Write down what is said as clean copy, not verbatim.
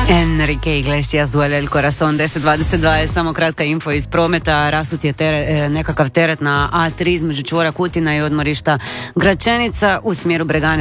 Enrique Iglesias, Duele el Corazon. 10:22 je samo kratka info iz prometa. Rasut je nekakav teret na A3 između čvora Kutina i odmorišta Gračenica u smjeru Bregane.